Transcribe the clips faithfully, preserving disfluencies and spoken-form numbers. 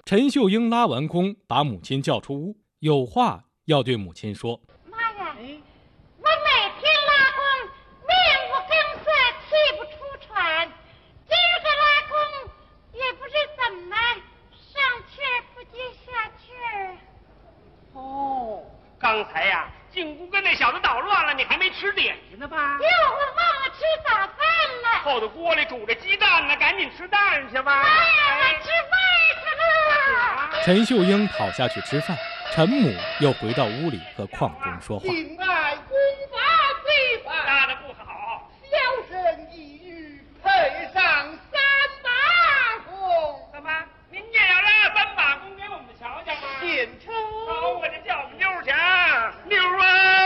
陈秀英拉完弓，把母亲叫出屋，有话要对母亲说。 妈呀，嗯、我每天拉弓，面无根色，气不出喘，今儿个拉弓也不知怎么上气儿不接下气儿。 哦，刚才呀、啊，进屋跟那小子捣乱了，你还没吃点心呢吧？ 哟，我忘了吃早饭了。 后头锅里煮着鸡蛋呢，赶紧吃蛋去吧。 妈呀，我吃饭去了。 陈秀英跑下去吃饭，陈母又回到屋里和邝中说话。 敬爱功法非凡， 拉得不好， 小生一语配上三把弓。 怎么，您也要拉三把弓给我们瞧瞧吗？ 献丑。 好，我就叫我们妞去啊，妞啊！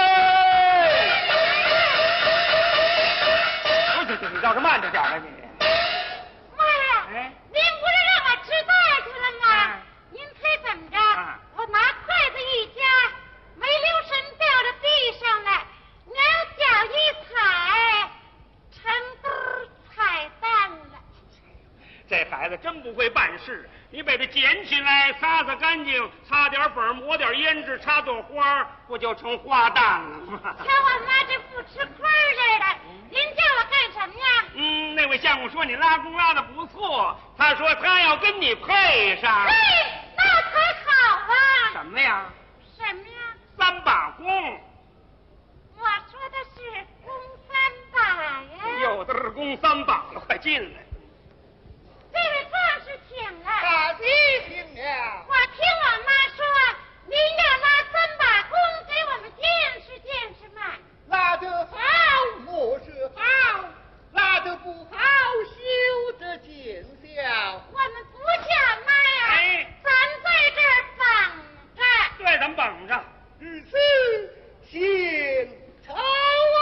不是，你倒是慢着点吧你。 妈呀，哎、您不是让我吃饭去了吗？啊、您猜怎么着？啊、我拿筷子一夹，没留神掉到地上了，两脚一踩，成兜踩蛋了。 这孩子真不会办事，你把它捡起来，擦擦干净，擦点粉，抹点胭脂，插朵花，不就成花旦了吗？ 瞧我妈这不吃亏似的，您叫我干什么呀？ 嗯，那位相公说你拉弓拉的不错，他说他要跟你配上。 嘿，那才好啊！ 什么呀？ 什么呀？ 三把弓。 我说的是弓三把呀。 有的是弓三把了，快进来。 这位壮士请了。 大吉请了。 我听我妈说，您要拉三把弓给我们见识见识嘛。 拉得好，莫是好；拉得不好，休得见笑。 我们不叫妈呀， 哎， 咱在这儿绑着。 对，咱们绑着。 如此，献丑啊！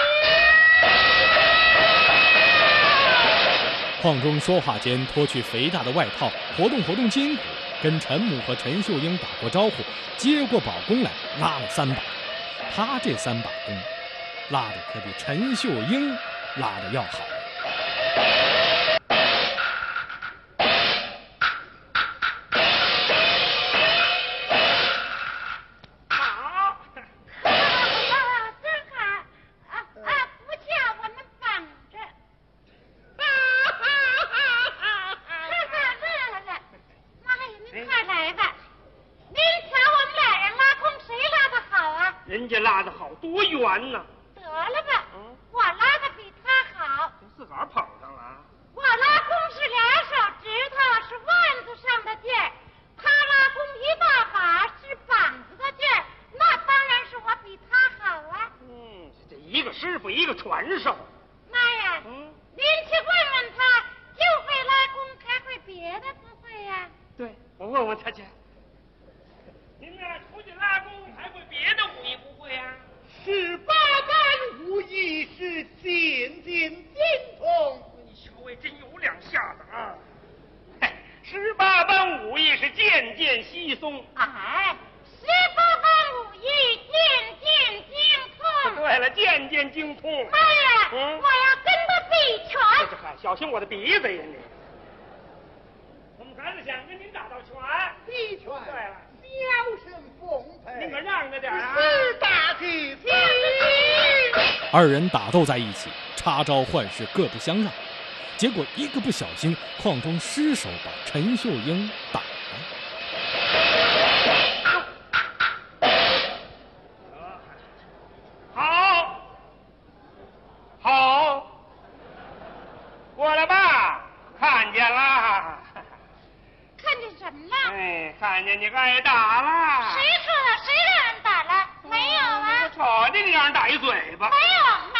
邝中说话间脱去肥大的外套，活动活动筋骨，跟陈母和陈秀英打过招呼，接过宝弓来拉了三把。他这三把弓拉的可比陈秀英拉的要好。 好， 真好啊啊！不叫我们绑着。乐了了，妈呀，您快来吧！您瞧我们俩人拉弓，谁拉的好啊？ 人家拉的好，多圆呢。 得了吧，嗯、我拉的比他好。 自个儿捧上了。 我拉弓是俩手指头，是腕子上的劲儿；他拉弓一大把，是膀子的劲儿。那当然是我比他好啊。 嗯，这一个师傅，一个传授。 妈呀，嗯，您去问问他，就会拉弓，还会别的不会呀、啊？ 对，我问问他去。您呢，出去拉弓还会别的武艺不会呀、啊？ 十八般武艺是渐渐精通。 你小位真有两下子啊！嘿，十八般武艺是渐渐稀松。 哎，十八般武艺渐渐精通。 对了，渐渐精通。 妈呀， 嗯、 我要跟他比拳。 这还小心我的鼻子呀你！我们孩子想跟您打道拳。 比拳。 对了。 小生奉陪， 您可让着点啊！ 是大吉吉。 二人打斗在一起，插招换式，各不相让。结果一个不小心，邝中失手把陈秀英打了。 好，好，过来吧，看见了。 看见什么了？ 哎，看见你挨打了。 谁说的？谁让人打了？没有啊。 瞅见你让人打一嘴巴。 没有，